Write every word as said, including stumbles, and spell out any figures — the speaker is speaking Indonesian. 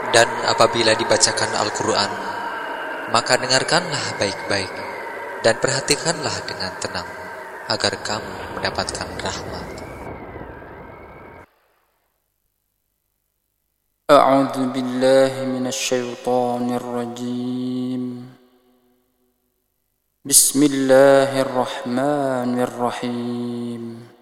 Dan apabila dibacakan Al-Quran, maka dengarkanlah baik-baik dan perhatikanlah dengan tenang, agar kamu mendapatkan rahmat. A'udzu billahi minasy syaithanir rajim. Bismillahirrahmanirrahim.